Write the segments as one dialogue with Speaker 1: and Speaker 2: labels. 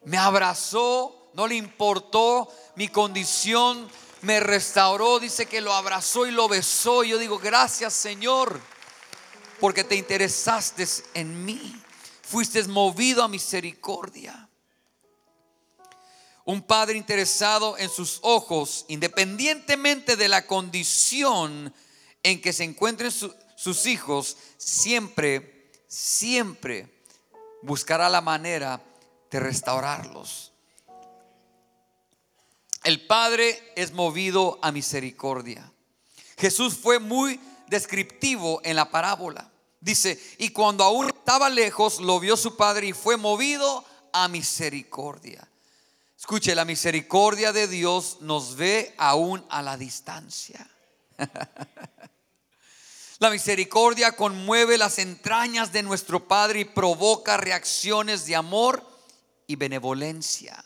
Speaker 1: me abrazó, no le importó mi condición, me restauró. Dice que lo abrazó y lo besó. Y yo digo, gracias, Señor, porque te interesaste en mí, fuiste movido a misericordia. Un padre interesado en sus ojos, independientemente de la condición en que se encuentren sus hijos, siempre buscará la manera de restaurarlos. El Padre es movido a misericordia. Jesús fue muy descriptivo en la parábola. Dice, y cuando aún estaba lejos, lo vio su padre y fue movido a misericordia. Escuche, la misericordia de Dios nos ve aún a la distancia. La misericordia conmueve las entrañas de nuestro Padre y provoca reacciones de amor y benevolencia.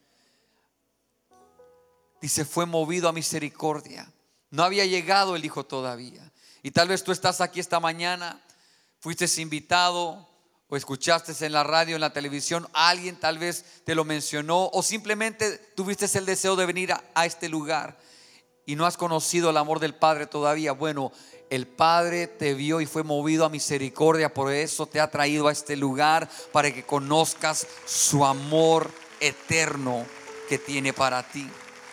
Speaker 1: Dice, fue movido a misericordia. No había llegado el Hijo todavía. Y tal vez tú estás aquí esta mañana, fuiste invitado o escuchaste en la radio, en la televisión, alguien tal vez te lo mencionó, o simplemente tuviste el deseo de venir a este lugar y no has conocido el amor del Padre todavía. Bueno, el Padre te vio y fue movido a misericordia, por eso te ha traído a este lugar, para que conozcas su amor eterno que tiene para ti.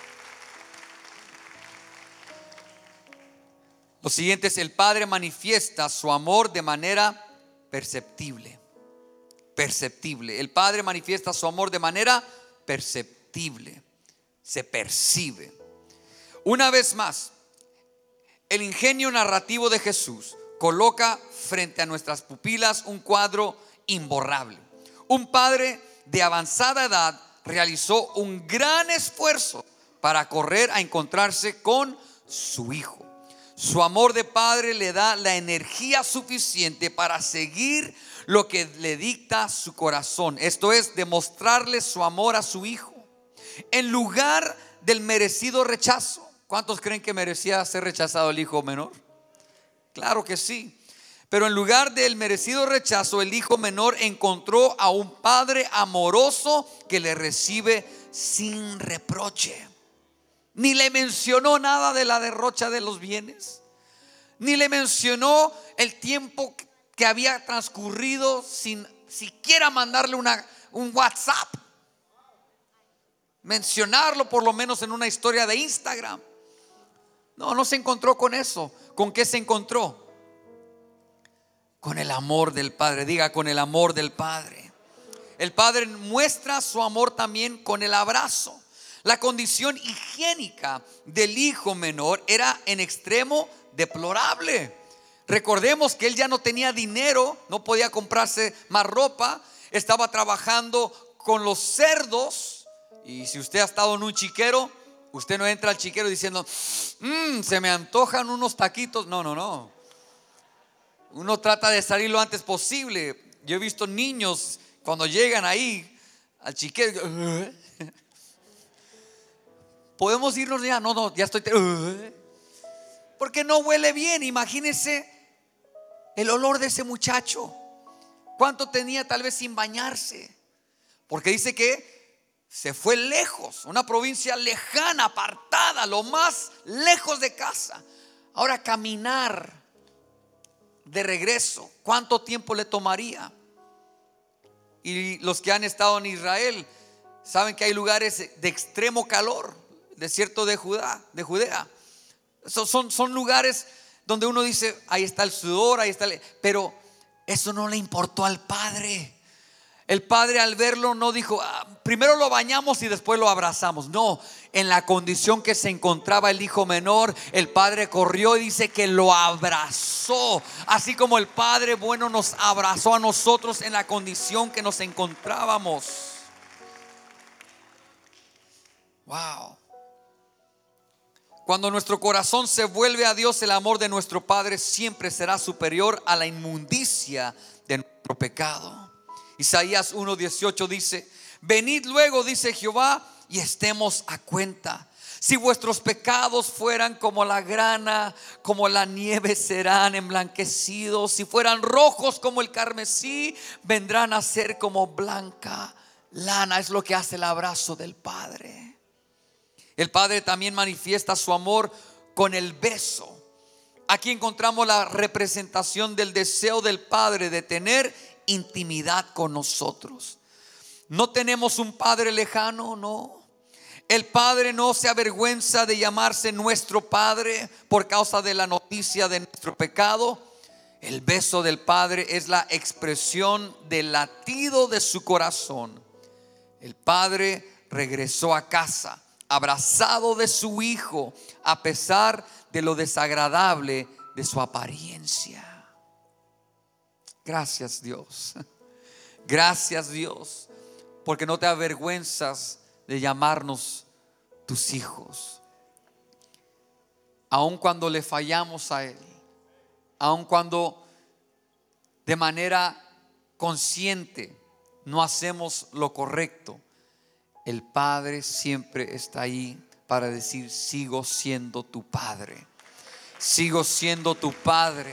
Speaker 1: Lo siguiente es, el Padre manifiesta su amor de manera perceptible. El Padre manifiesta su amor de manera perceptible. Se percibe. Una vez más, el ingenio narrativo de Jesús coloca frente a nuestras pupilas un cuadro imborrable. Un padre de avanzada edad realizó un gran esfuerzo para correr a encontrarse con su hijo. Su amor de padre le da la energía suficiente para seguir lo que le dicta su corazón. Esto es, demostrarle su amor a su hijo en lugar del merecido rechazo. ¿Cuántos creen que merecía ser rechazado el hijo menor? Claro que sí. Pero en lugar del merecido rechazo, el hijo menor encontró a un padre amoroso que le recibe sin reproche. Ni le mencionó nada de la derrocha de los bienes, ni le mencionó el tiempo que había transcurrido sin siquiera mandarle un WhatsApp, mencionarlo por lo menos en una historia de Instagram. No se encontró con eso. ¿Con qué se encontró? Con el amor del Padre. Diga, con el amor del Padre. El Padre muestra su amor también con el abrazo. La condición higiénica del hijo menor era en extremo deplorable. Recordemos que él ya no tenía dinero, no podía comprarse más ropa, estaba trabajando con los cerdos. Y si usted ha estado en un chiquero, usted no entra al chiquero diciendo, se me antojan unos taquitos. No. Uno trata de salir lo antes posible. Yo he visto niños cuando llegan ahí al chiquero, podemos irnos ya. No, ya estoy. Porque no huele bien. Imagínese el olor de ese muchacho. ¿Cuánto tenía tal vez sin bañarse? Porque dice que se fue lejos, una provincia lejana, apartada, lo más lejos de casa. Ahora caminar de regreso, ¿cuánto tiempo le tomaría? Y los que han estado en Israel saben que hay lugares de extremo calor. Desierto de Judea. Son lugares donde uno dice, ahí está el sudor, ahí está pero eso no le importó al Padre. El Padre al verlo no dijo, primero lo bañamos y después lo abrazamos. No, en la condición que se encontraba el hijo menor, el Padre corrió y dice que lo abrazó. Así como el Padre bueno nos abrazó a nosotros en la condición que nos encontrábamos. Wow. Cuando nuestro corazón se vuelve a Dios, el amor de nuestro Padre siempre será superior a la inmundicia de nuestro pecado. Isaías 1:18 dice, venid luego, dice Jehová, y estemos a cuenta. Si vuestros pecados fueran como la grana, como la nieve serán emblanquecidos. Si fueran rojos como el carmesí, vendrán a ser como blanca lana. Es lo que hace el abrazo del Padre. El Padre también manifiesta su amor con el beso. Aquí encontramos la representación del deseo del Padre de tener intimidad con nosotros. No tenemos un Padre lejano, no. El Padre no se avergüenza de llamarse nuestro Padre por causa de la noticia de nuestro pecado. El beso del Padre es la expresión del latido de su corazón. El Padre regresó a casa abrazado de su Hijo, a pesar de lo desagradable de su apariencia. Gracias, Dios. Gracias, Dios, porque no te avergüenzas de llamarnos tus hijos. Aun cuando le fallamos a Él, aun cuando de manera consciente no hacemos lo correcto, el Padre siempre está ahí para decir: sigo siendo tu Padre, sigo siendo tu Padre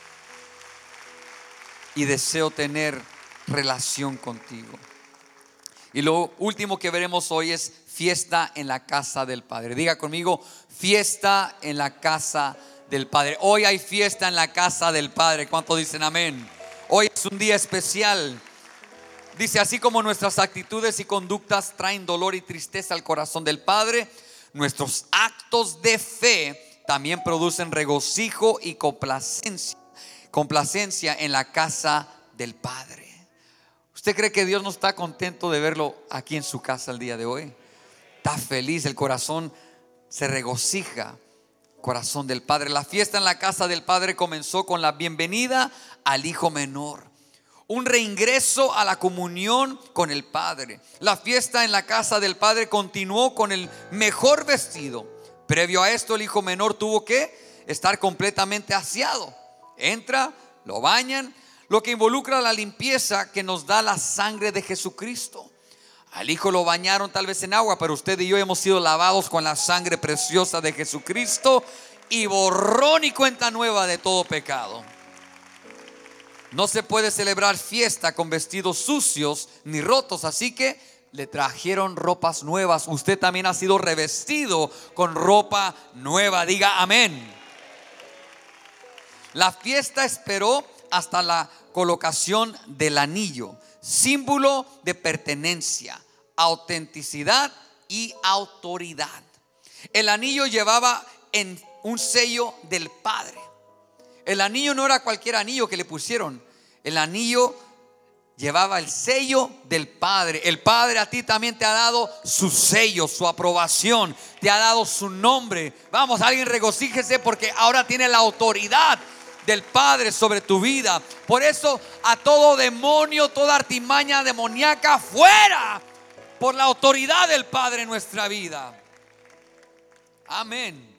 Speaker 1: y deseo tener relación contigo. Y lo último que veremos hoy es fiesta en la casa del Padre. Diga conmigo: fiesta en la casa del Padre. Hoy hay fiesta en la casa del Padre. ¿Cuántos dicen amén? Hoy es un día especial. Dice: así como nuestras actitudes y conductas traen dolor y tristeza al corazón del Padre, nuestros actos de fe también producen regocijo y complacencia en la casa del Padre. ¿Usted cree que Dios no está contento de verlo aquí en su casa el día de hoy? Está feliz, el corazón se regocija, corazón del Padre. La fiesta en la casa del Padre comenzó con la bienvenida al hijo menor, un reingreso a la comunión con el Padre. La fiesta en la casa del Padre continuó con el mejor vestido. Previo a esto, el hijo menor tuvo que estar completamente aseado. Entra, lo bañan, lo que involucra la limpieza que nos da la sangre de Jesucristo. Al hijo lo bañaron tal vez en agua, pero usted y yo hemos sido lavados con la sangre preciosa de Jesucristo y borrón y cuenta nueva de todo pecado. No se puede celebrar fiesta con vestidos sucios ni rotos, así que le trajeron ropas nuevas. Usted también ha sido revestido con ropa nueva. Diga amén. La fiesta esperó hasta la colocación del anillo, símbolo de pertenencia, autenticidad y autoridad. El anillo llevaba en un sello del Padre. El anillo no era cualquier anillo que le pusieron. El anillo llevaba el sello del Padre. El Padre a ti también te ha dado su sello, su aprobación, te ha dado su nombre. Vamos, alguien regocíjese porque ahora tiene la autoridad del Padre sobre tu vida. Por eso a todo demonio, toda artimaña demoníaca, fuera por la autoridad del Padre en nuestra vida. Amén.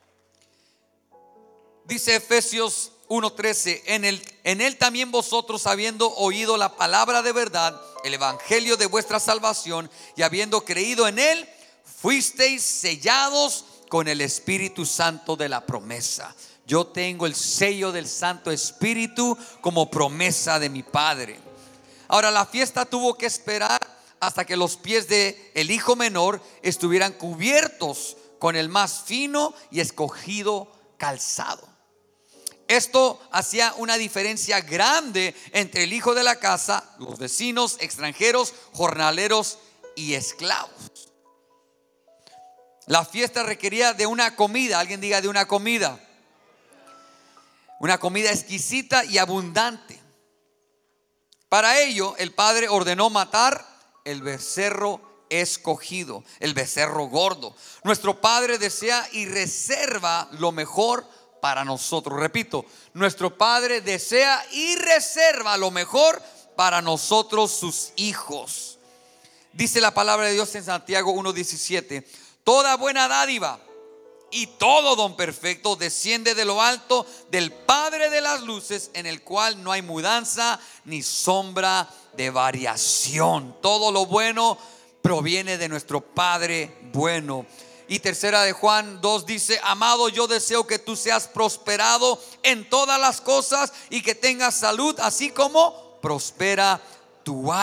Speaker 1: Dice Efesios 1:13: en él también vosotros, habiendo oído la palabra de verdad, el evangelio de vuestra salvación, y habiendo creído en él, fuisteis sellados con el Espíritu Santo de la promesa. Yo tengo el sello del Santo Espíritu como promesa de mi Padre. Ahora, la fiesta tuvo que esperar hasta que los pies de el hijo menor estuvieran cubiertos con el más fino y escogido calzado. Esto hacía una diferencia grande entre el hijo de la casa, los vecinos, extranjeros, jornaleros y esclavos. La fiesta requería de una comida. Alguien diga: de una comida. Una comida exquisita y abundante. Para ello, el Padre ordenó matar el becerro escogido, el becerro gordo. Nuestro Padre desea y reserva lo mejor para nosotros. Repito, nuestro Padre desea y reserva lo mejor para nosotros, sus hijos. Dice la palabra de Dios en Santiago 1:17: toda buena dádiva y todo don perfecto desciende de lo alto del Padre de las luces, en el cual no hay mudanza ni sombra de variación. Todo lo bueno proviene de nuestro Padre bueno. Y tercera de Juan 2 dice: amado, yo deseo que tú seas prosperado en todas las cosas y que tengas salud, así como prospera tu alma.